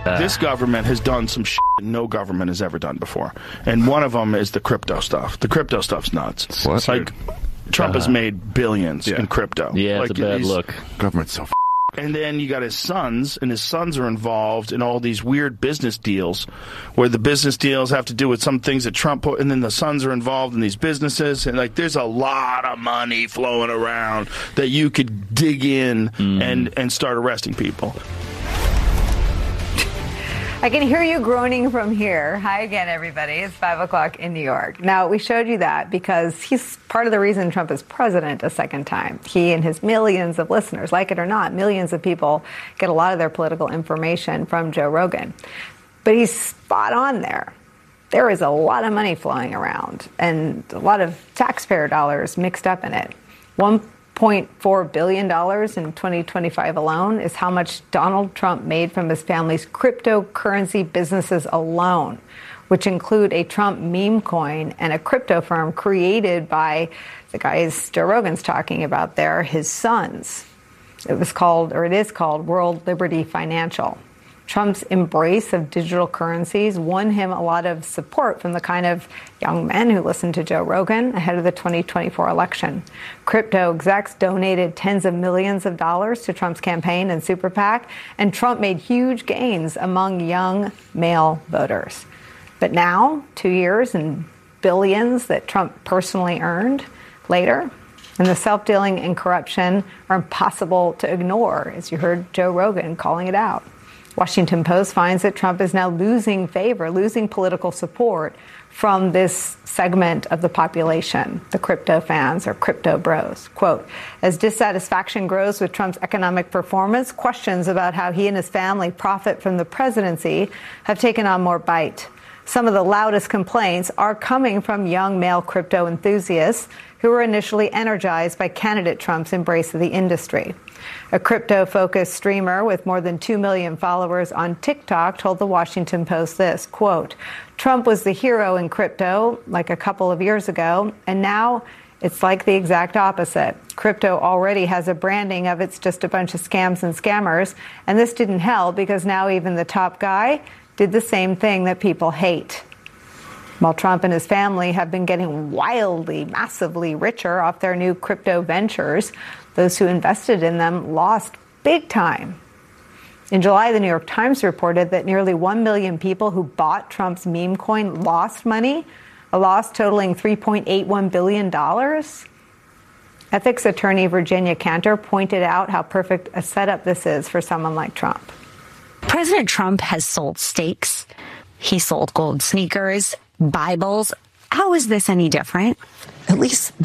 This government has done some shit no government has ever done before. And one of them is the crypto stuff. The crypto stuff's nuts. What? Like, Trump has made billions in crypto. Yeah, like, it's a bad look. Government's so and then you got his sons, and his sons are involved in all these weird business deals, where the business deals have to do with some things that Trump put, and then the sons are involved in these businesses, and like there's a lot of money flowing around that you could dig in and start arresting people. I can hear you groaning from here. Hi again, everybody. It's 5 o'clock in New York. Now, we showed you that because he's part of the reason Trump is president a second time. He and his millions of listeners, like it or not, millions of people get a lot of their political information from Joe Rogan. But he's spot on there. There is a lot of money flowing around and a lot of taxpayer dollars mixed up in it. $1.4 billion in 2025 alone is how much Donald Trump made from his family's cryptocurrency businesses alone, which include a Trump meme coin and a crypto firm created by the guys Joe Rogan's talking about there, his sons. It is called World Liberty Financial. Trump's embrace of digital currencies won him a lot of support from the kind of young men who listened to Joe Rogan ahead of the 2024 election. Crypto execs donated tens of millions of dollars to Trump's campaign and super PAC, and Trump made huge gains among young male voters. But now, 2 years and billions that Trump personally earned later, and the self-dealing and corruption are impossible to ignore, as you heard Joe Rogan calling it out. Washington Post finds that Trump is now losing political support from this segment of the population, the crypto fans or crypto bros. Quote, as dissatisfaction grows with Trump's economic performance, questions about how he and his family profit from the presidency have taken on more bite. Some of the loudest complaints are coming from young male crypto enthusiasts who were initially energized by candidate Trump's embrace of the industry. A crypto-focused streamer with more than 2 million followers on TikTok told the Washington Post this, quote, Trump was the hero in crypto like a couple of years ago, and now it's like the exact opposite. Crypto already has a branding of it's just a bunch of scams and scammers, and this didn't help because now even the top guy did the same thing that people hate. While Trump and his family have been getting wildly, massively richer off their new crypto ventures, those who invested in them lost big time. In July, the New York Times reported that nearly 1 million people who bought Trump's meme coin lost money, a loss totaling $3.81 billion. Ethics attorney Virginia Cantor pointed out how perfect a setup this is for someone like Trump. President Trump has sold steaks. He sold gold sneakers, Bibles. How is this any different? At least